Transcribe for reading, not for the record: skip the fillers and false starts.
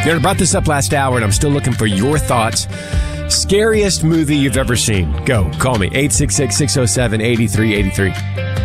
I brought this up last hour, and I'm still looking for your thoughts. Scariest movie you've ever seen? Go. Call me. 866-607-8383.